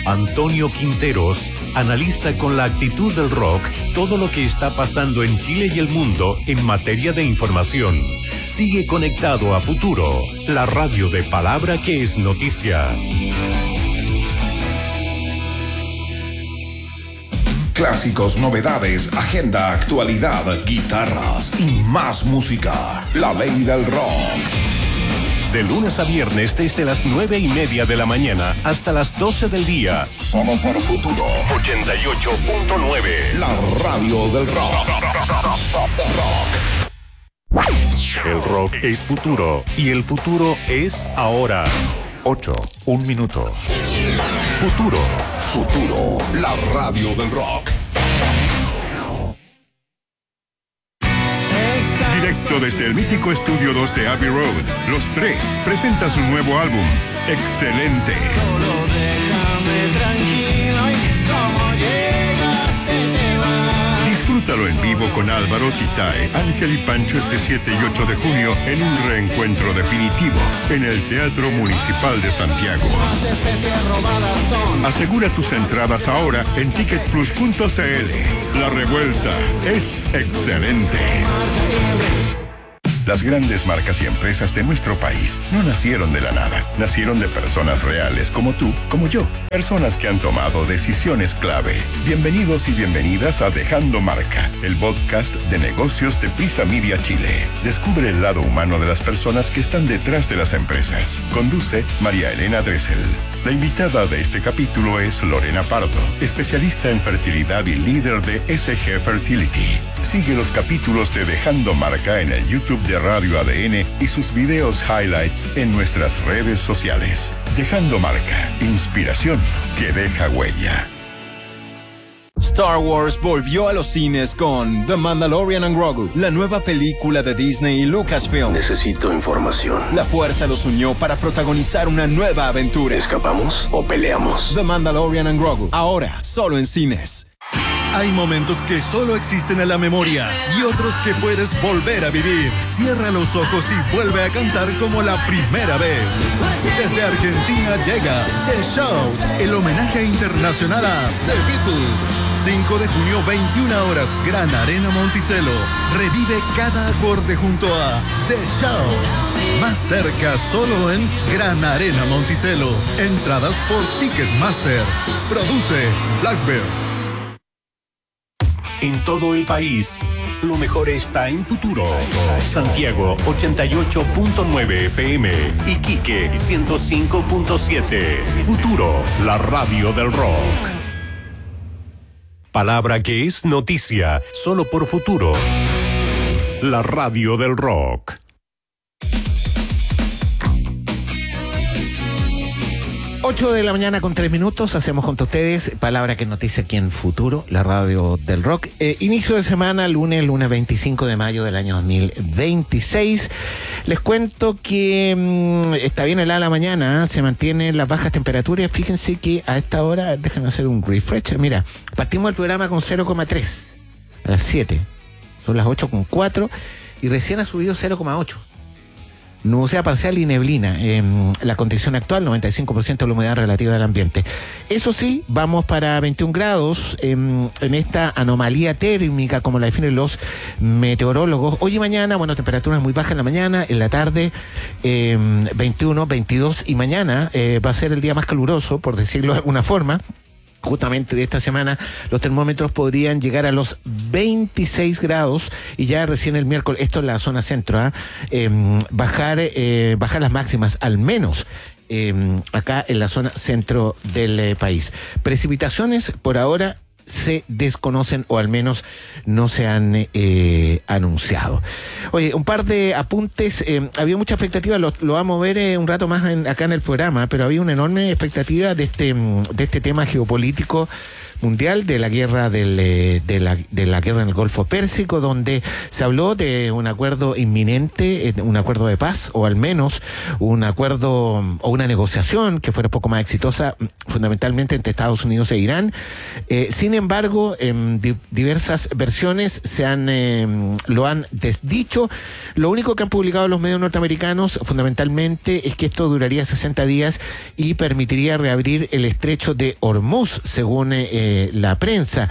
Antonio Quinteros analiza con la actitud del rock todo lo que está pasando en Chile y el mundo en materia de información. Sigue conectado a Futuro, la radio de palabra que es noticia. Clásicos, novedades, agenda, actualidad, guitarras y más música. La ley del rock. De lunes a viernes desde las 9:30 de la mañana hasta las 12 del día. Solo por Futuro 88.9. La radio del rock. El rock es futuro y el futuro es ahora. 1 minuto. Futuro. Futuro, la radio del rock. Directo desde el mítico Estudio 2 de Abbey Road, Los Tres presenta su nuevo álbum, Excelente. Solo déjame tranquilo y como llegaste te vas. Disfrútalo en vivo con Álvaro, Titae, Ángel y Pancho este 7 y 8 de junio en un reencuentro definitivo en el Teatro Municipal de Santiago. Las especies robadas son. Asegura tus entradas ahora en ticketplus.cl. La revuelta es excelente. Las grandes marcas y empresas de nuestro país no nacieron de la nada. Nacieron de personas reales como tú, como yo. Personas que han tomado decisiones clave. Bienvenidos y bienvenidas a Dejando Marca, el podcast de negocios de Prisa Media Chile. Descubre el lado humano de las personas que están detrás de las empresas. Conduce María Elena Dressel. La invitada de este capítulo es Lorena Pardo, especialista en fertilidad y líder de SG Fertility. Sigue los capítulos de Dejando Marca en el YouTube de Radio ADN y sus videos highlights en nuestras redes sociales. Dejando Marca, inspiración que deja huella. Star Wars volvió a los cines con The Mandalorian and Grogu, la nueva película de Disney y Lucasfilm. Necesito información. La fuerza los unió para protagonizar una nueva aventura. ¿Escapamos o peleamos? The Mandalorian and Grogu, ahora solo en cines. Hay momentos que solo existen en la memoria y otros que puedes volver a vivir. Cierra los ojos y vuelve a cantar como la primera vez. Desde Argentina llega The Shout, el homenaje internacional a The Beatles. 5 de junio, 21 horas, Gran Arena Monticello. Revive cada acorde junto a The Shout. Más cerca, solo en Gran Arena Monticello. Entradas por Ticketmaster. Produce Blackbird. En todo el país, lo mejor está en Futuro. Santiago 88.9 FM, Iquique 105.7. Futuro, la radio del rock. Palabra que es noticia, solo por Futuro. La radio del rock. 8 de la mañana con 3 minutos, hacemos junto a ustedes Palabra que noticia aquí en Futuro, la radio del rock. Inicio de semana, lunes 25 de mayo del año 2026. Les cuento que está bien helada la mañana, se mantienen las bajas temperaturas. Fíjense que a esta hora, déjenme hacer un refresh. Mira, partimos el programa con 0,3 a las 7. Son las 8,4 y recién ha subido 0,8. Nubosidad parcial y neblina. La condición actual, 95% de la humedad relativa del ambiente. Eso sí, vamos para 21 grados en esta anomalía térmica, como la definen los meteorólogos. Hoy y mañana, bueno, temperaturas muy bajas en la mañana, en la tarde 21, 22 y mañana va a ser el día más caluroso, por decirlo de alguna forma. Justamente de esta semana los termómetros podrían llegar a los 26 grados y ya recién el miércoles, esto es la zona centro, bajar las máximas al menos acá en la zona centro del país. Precipitaciones por ahora se desconocen o al menos no se han anunciado. Oye, un par de apuntes. Había mucha expectativa, lo vamos a ver un rato más acá en el programa, pero había una enorme expectativa de este tema geopolítico mundial, de la guerra de la guerra en el Golfo Pérsico, donde se habló de un acuerdo inminente, un acuerdo de paz, o al menos un acuerdo o una negociación que fuera un poco más exitosa, fundamentalmente entre Estados Unidos e Irán. Sin Sin embargo, diversas versiones lo han desdicho. Lo único que han publicado los medios norteamericanos fundamentalmente es que esto duraría 60 días y permitiría reabrir el estrecho de Hormuz, según la prensa.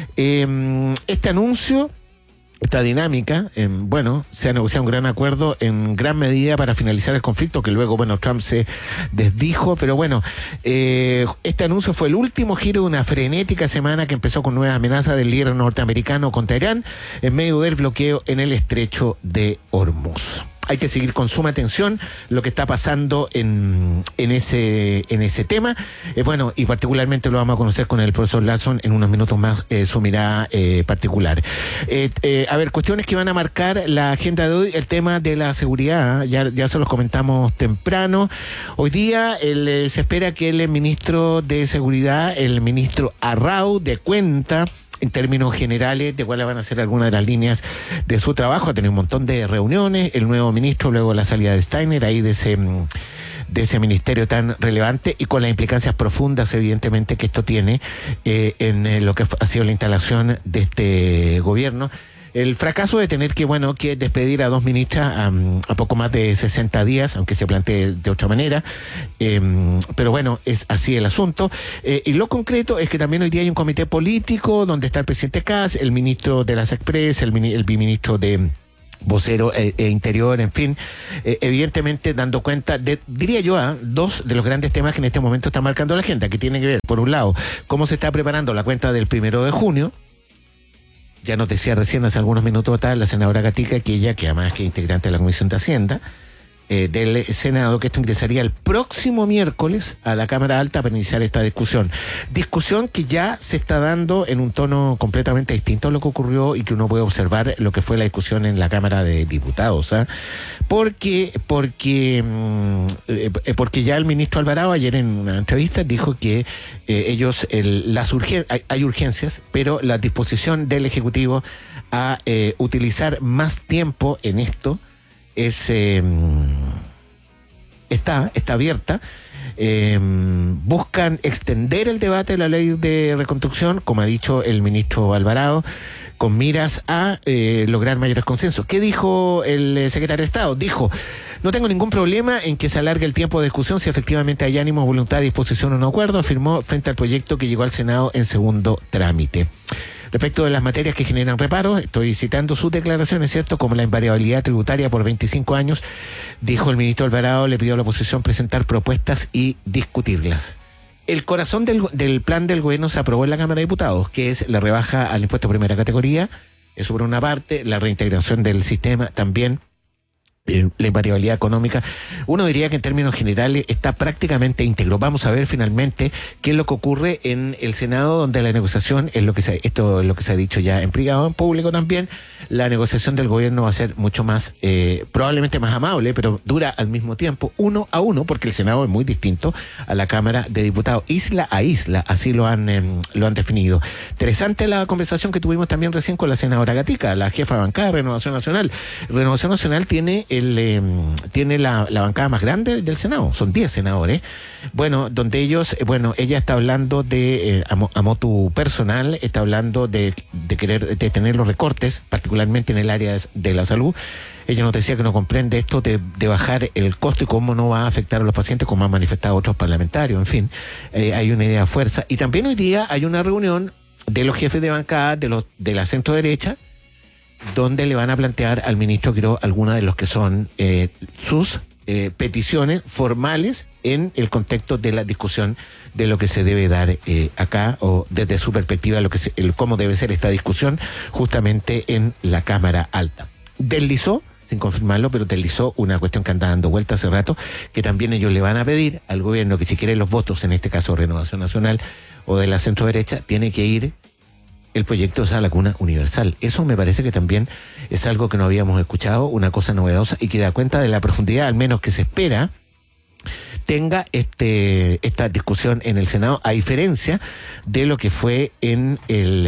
Este anuncio, esta dinámica, se ha negociado un gran acuerdo en gran medida para finalizar el conflicto, que luego, Trump se desdijo, pero este anuncio fue el último giro de una frenética semana que empezó con nuevas amenazas del líder norteamericano contra Irán en medio del bloqueo en el estrecho de Hormuz. Hay que seguir con suma atención lo que está pasando en ese tema. Y particularmente lo vamos a conocer con el profesor Larson en unos minutos más, su mirada particular. Cuestiones que van a marcar la agenda de hoy, el tema de la seguridad, ya se los comentamos temprano. Hoy día se espera que el ministro de Seguridad, el ministro Arrau, dé cuenta en términos generales de cuáles van a ser algunas de las líneas de su trabajo. Ha tenido un montón de reuniones, el nuevo ministro, luego de la salida de Steiner, ahí de ese ministerio tan relevante, y con las implicancias profundas, evidentemente, que esto tiene en lo que ha sido la instalación de este gobierno. El fracaso de tener que despedir a 2 ministras a poco más de 60 días, aunque se plantee de otra manera, pero es así el asunto. Y lo concreto es que también hoy día hay un comité político donde está el presidente Kast, el ministro de las Express, el biministro de vocero e interior, en fin, evidentemente dando cuenta de, diría yo, dos de los grandes temas que en este momento están marcando la agenda, que tienen que ver, por un lado, cómo se está preparando la cuenta del 1 de junio. Ya nos decía recién, hace algunos minutos atrás, la senadora Gatica, que ella, que además que es integrante de la Comisión de Hacienda del Senado, que esto ingresaría el próximo miércoles a la Cámara Alta para iniciar esta discusión. Discusión que ya se está dando en un tono completamente distinto a lo que ocurrió y que uno puede observar lo que fue la discusión en la Cámara de Diputados. Porque ya el ministro Alvarado ayer en una entrevista dijo que hay urgencias, pero la disposición del Ejecutivo a utilizar más tiempo en esto está abierta. Buscan extender el debate de la ley de reconstrucción, como ha dicho el ministro Alvarado, con miras a lograr mayores consensos. ¿Qué dijo el secretario de Estado? Dijo: no tengo ningún problema en que se alargue el tiempo de discusión si efectivamente hay ánimo, voluntad, disposición o un acuerdo, afirmó frente al proyecto que llegó al Senado en segundo trámite. Respecto de las materias que generan reparos, estoy citando sus declaraciones, ¿cierto? Como la invariabilidad tributaria por 25 años, dijo el ministro Alvarado, le pidió a la oposición presentar propuestas y discutirlas. El corazón del plan del gobierno se aprobó en la Cámara de Diputados, que es la rebaja al impuesto de primera categoría, eso por una parte, la reintegración del sistema también, la invariabilidad económica. Uno diría que en términos generales está prácticamente íntegro. Vamos a ver finalmente qué es lo que ocurre en el Senado, donde la negociación esto es lo que se ha dicho ya en privado, en público también. La negociación del gobierno va a ser mucho más, probablemente más amable, pero dura al mismo tiempo, 1 a 1, porque el Senado es muy distinto a la Cámara de Diputados, isla a isla, así lo han definido. Interesante la conversación que tuvimos también recién con la senadora Gatica, la jefa de bancada de Renovación Nacional. Renovación Nacional tiene la bancada más grande del Senado, son 10 senadores, donde ella está hablando de a motu personal, está hablando de querer detener los recortes, particularmente en el área de la salud. Ella nos decía que no comprende esto de bajar el costo y cómo no va a afectar a los pacientes, como han manifestado otros parlamentarios. En fin, hay una idea de fuerza. Y también hoy día hay una reunión de los jefes de bancada de la centro derecha, donde le van a plantear al ministro Quiró algunas de los que son sus peticiones formales en el contexto de la discusión de lo que se debe dar acá, o desde su perspectiva cómo debe ser esta discusión justamente en la Cámara Alta. Deslizó, sin confirmarlo, pero deslizó una cuestión que anda dando vuelta hace rato, que también ellos le van a pedir al gobierno que si quiere los votos, en este caso Renovación Nacional o de la centro derecha, tiene que ir el proyecto de sala cuna universal. Eso me parece que también es algo que no habíamos escuchado, una cosa novedosa y que da cuenta de la profundidad, al menos que se espera, tenga esta discusión en el Senado, a diferencia de lo que fue en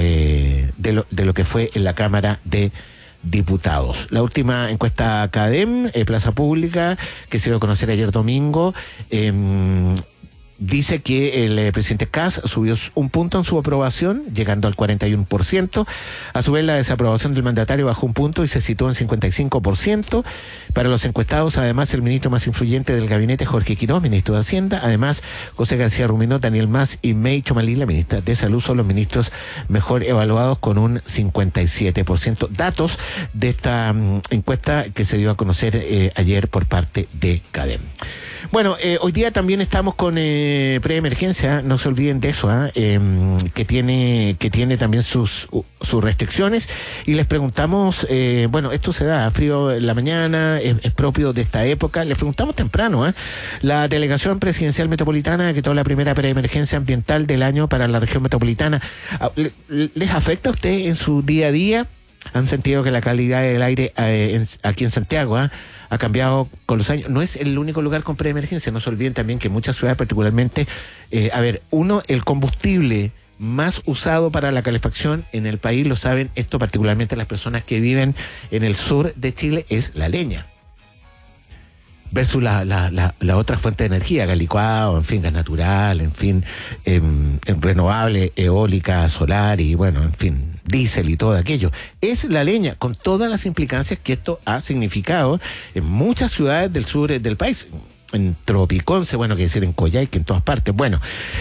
de lo que fue en la Cámara de Diputados. La última encuesta CADEM, Plaza Pública, que se dio a conocer ayer domingo, dice que el presidente Kast subió un punto en su aprobación, llegando al 41%. A su vez, la desaprobación del mandatario bajó un punto y se situó en 55%. Para los encuestados, además, el ministro más influyente del gabinete, Jorge Quiroz, ministro de Hacienda. Además, José García Ruminot, Daniel Mas y May Chomalí, la ministra de Salud, son los ministros mejor evaluados con un 57%. Datos de esta encuesta que se dio a conocer ayer por parte de CADEM. Bueno, hoy día también estamos con preemergencia, no se olviden de eso, que tiene también sus restricciones, y les preguntamos, bueno, esto se da a frío en la mañana, es propio de esta época, les preguntamos temprano, la Delegación Presidencial Metropolitana que tomó la primera preemergencia ambiental del año para la región metropolitana, ¿les afecta a usted en su día a día? ¿Han sentido que la calidad del aire aquí en Santiago ha cambiado con los años? No es el único lugar con preemergencia, no se olviden también que muchas ciudades particularmente, el combustible más usado para la calefacción en el país, lo saben esto particularmente las personas que viven en el sur de Chile, es la leña. Versus la otra fuente de energía, gas licuado, en fin, gas natural, en fin, renovable, eólica, solar y bueno, en fin, diésel y todo aquello. Es la leña, con todas las implicancias que esto ha significado en muchas ciudades del sur del país. En Tropiconce, bueno, que decir en Coyhaique, en todas partes. Bueno,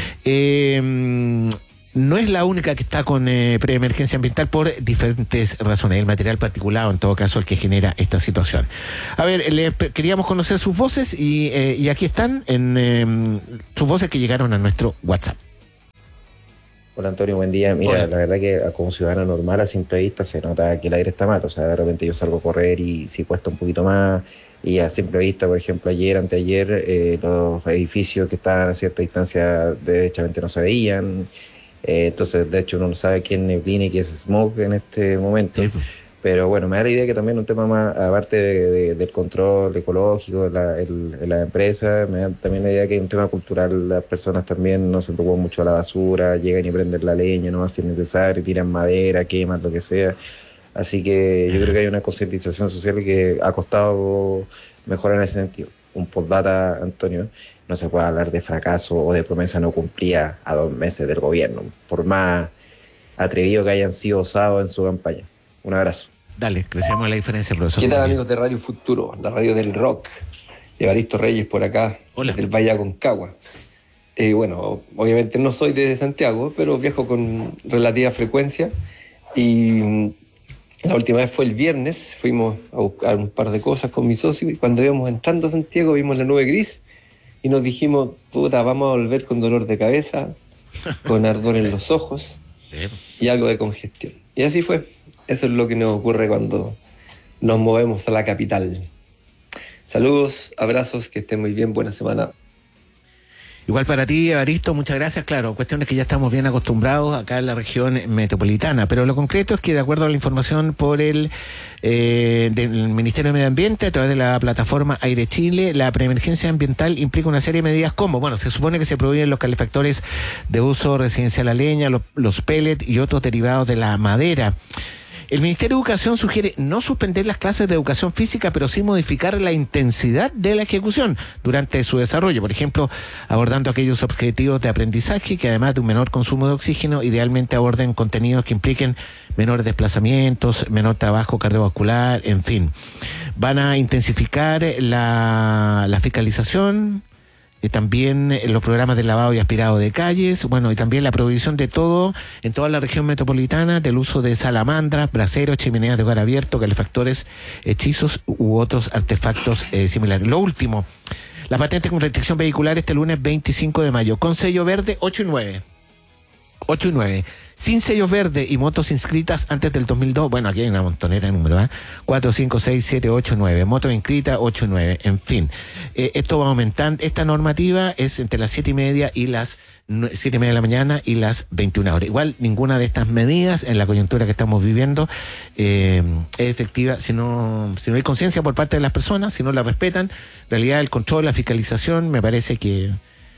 no es la única que está con preemergencia ambiental por diferentes razones. El material particulado, en todo caso, el que genera esta situación. A ver, queríamos conocer sus voces y aquí están sus voces que llegaron a nuestro WhatsApp. Hola Antonio, buen día. Mira, Hola. La verdad que como ciudadano normal a simple vista se nota que el aire está mal. O sea, de repente yo salgo a correr y sí cuesta un poquito más. Y a simple vista, por ejemplo, anteayer, los edificios que estaban a cierta distancia derechamente no se veían. Entonces, de hecho, uno no sabe qué es neblina y qué es smog en este momento. Sí. Pero bueno, me da la idea que también un tema más, aparte del control ecológico en la empresa, me da también la idea que hay un tema cultural. Las personas también no se preocupan mucho de la basura, llegan y prenden la leña, no si es necesario, tiran madera, queman, lo que sea. Así que yo creo que hay una concientización social que ha costado mejorar en ese sentido. Un postdata, Antonio, no se puede hablar de fracaso o de promesa no cumplida a 2 meses del gobierno, por más atrevido que hayan sido osados en su campaña. Un abrazo. Dale, crecemos la diferencia, profesor. ¿Qué tal, amigos de Radio Futuro, la radio del rock? Evaristo Reyes por acá, Hola. del Valle Aconcagua. Bueno, obviamente no soy de Santiago, pero viajo con relativa frecuencia y la última vez fue el viernes, fuimos a buscar un par de cosas con mi socio y cuando íbamos entrando a Santiago vimos la nube gris y nos dijimos, puta, vamos a volver con dolor de cabeza, con ardor en los ojos y algo de congestión. Y así fue. Eso es lo que nos ocurre cuando nos movemos a la capital. Saludos, abrazos, que estén muy bien, buena semana. Igual para ti, Evaristo, muchas gracias. Claro, cuestiones que ya estamos bien acostumbrados acá en la región metropolitana, pero lo concreto es que de acuerdo a la información por del Ministerio de Medio Ambiente a través de la plataforma Aire Chile, la preemergencia ambiental implica una serie de medidas como, bueno, se supone que se prohíben los calefactores de uso residencial a leña, los pellets y otros derivados de la madera. El Ministerio de Educación sugiere no suspender las clases de educación física, pero sí modificar la intensidad de la ejecución durante su desarrollo. Por ejemplo, abordando aquellos objetivos de aprendizaje que además de un menor consumo de oxígeno, idealmente aborden contenidos que impliquen menores desplazamientos, menor trabajo cardiovascular, en fin. Van a intensificar la fiscalización, también los programas de lavado y aspirado de calles, bueno, y también la prohibición de todo en toda la región metropolitana del uso de salamandras, braseros, chimeneas de hogar abierto, calefactores, hechizos u otros artefactos similares. Lo último, la patente con restricción vehicular este lunes 25 de mayo, con sello verde 8 y 9. 8 y 9. Sin sellos verdes y motos inscritas antes del 2002, bueno, aquí hay una montonera de números, 4, 5, 6, 7, 8, 9. Motos inscritas 8 y 9. En fin, esto va aumentando. Esta normativa es entre las 7:30 y las 7:30 de la mañana y las 21 horas. Igual, ninguna de estas medidas en la coyuntura que estamos viviendo es efectiva si no hay conciencia por parte de las personas, si no la respetan. En realidad, el control, la fiscalización, me parece que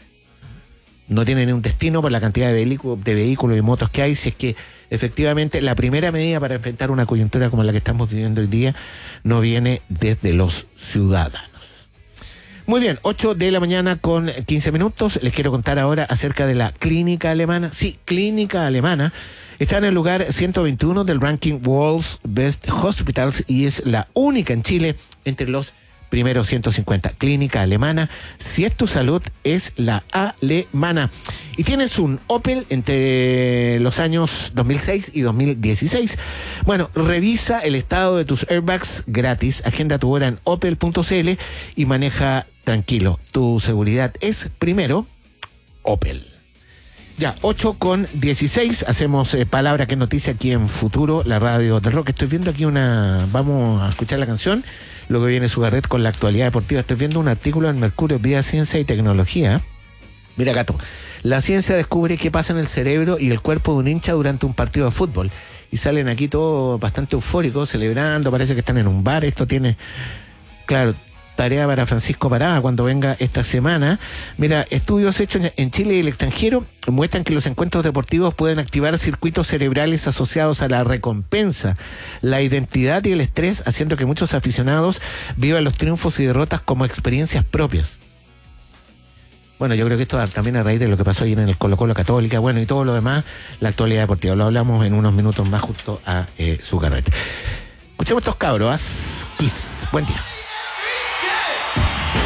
no tiene ni un destino por la cantidad de vehículos y motos que hay, si es que efectivamente la primera medida para enfrentar una coyuntura como la que estamos viviendo hoy día no viene desde los ciudadanos. Muy bien, 8 de la mañana con 15 minutos. Les quiero contar ahora acerca de la Clínica Alemana. Sí, Clínica Alemana. Está en el lugar 121 del ranking World's Best Hospitals y es la única en Chile entre los primeros 150. Clínica Alemana. Si es tu salud, es la alemana. Y tienes un Opel entre los años 2006 y 2016. Bueno, revisa el estado de tus airbags gratis. Agenda tu hora en opel.cl y maneja tranquilo. Tu seguridad es primero Opel. Ya, 8:16, hacemos Palabra que Noticia aquí en Futuro, la radio del rock. Estoy viendo aquí vamos a escuchar la canción, luego viene Sugarret con la actualidad deportiva. Estoy viendo un artículo en Mercurio, Vida, Ciencia y Tecnología. Mira, Gato, la ciencia descubre qué pasa en el cerebro y el cuerpo de un hincha durante un partido de fútbol. Y salen aquí todos bastante eufóricos, celebrando, parece que están en un bar. Esto tiene, claro, tarea para Francisco Parada cuando venga esta semana. Mira, estudios hechos en Chile y el extranjero muestran que los encuentros deportivos pueden activar circuitos cerebrales asociados a la recompensa, la identidad y el estrés, haciendo que muchos aficionados vivan los triunfos y derrotas como experiencias propias. Bueno, yo creo que esto también a raíz de lo que pasó ayer en el Colo-Colo Católica, bueno, y todo lo demás, la actualidad deportiva. Lo hablamos en unos minutos más justo a su carrete. Escuchemos estos cabros, Kiss. Buen día.